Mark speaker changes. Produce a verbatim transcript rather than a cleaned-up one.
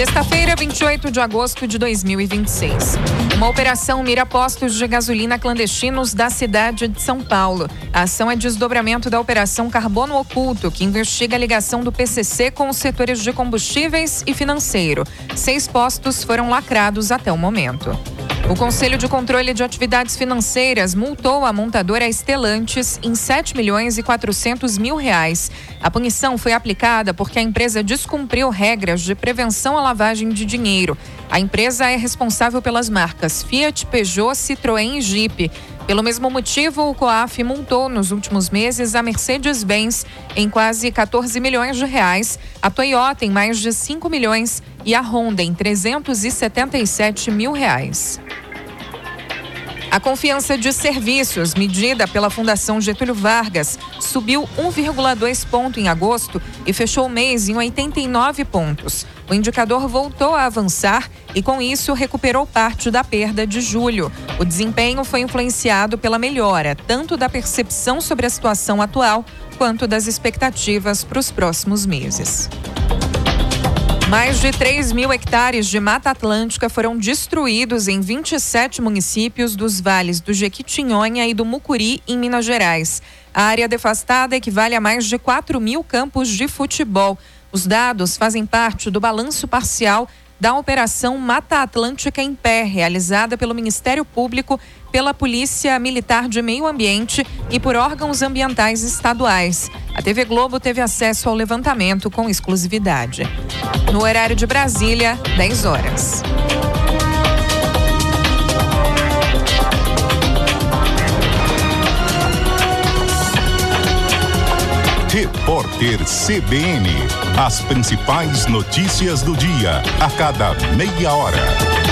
Speaker 1: Sexta-feira, vinte e oito de agosto de dois mil e vinte e seis. Uma operação mira postos de gasolina clandestinos da cidade de São Paulo. A ação é desdobramento da Operação Carbono Oculto, que investiga a ligação do P C C com os setores de combustíveis e financeiro. Seis postos foram lacrados até o momento. O Conselho de Controle de Atividades Financeiras multou a montadora Stellantis em sete milhões e quatrocentos mil reais. A punição foi aplicada porque a empresa descumpriu regras de prevenção à lavagem de dinheiro. A empresa é responsável pelas marcas Fiat, Peugeot, Citroën e Jeep. Pelo mesmo motivo, o COAF multou nos últimos meses a Mercedes-Benz em quase quatorze milhões de reais, a Toyota em mais de cinco milhões e a Honda em trezentos e setenta e sete mil reais. A confiança de serviços, medida pela Fundação Getúlio Vargas, subiu um vírgula dois ponto em agosto e fechou o mês em oitenta e nove pontos. O indicador voltou a avançar e, com isso, recuperou parte da perda de julho. O desempenho foi influenciado pela melhora, tanto da percepção sobre a situação atual, quanto das expectativas para os próximos meses. Mais de três mil hectares de Mata Atlântica foram destruídos em vinte e sete municípios dos vales do Jequitinhonha e do Mucuri, em Minas Gerais. A área devastada equivale a mais de quatro mil campos de futebol. Os dados fazem parte do balanço parcial da Operação Mata Atlântica em Pé, realizada pelo Ministério Público, pela Polícia Militar de Meio Ambiente e por órgãos ambientais estaduais. A T V Globo teve acesso ao levantamento com exclusividade. No horário de Brasília, dez horas.
Speaker 2: Repórter C B N. As principais notícias do dia, a cada meia hora.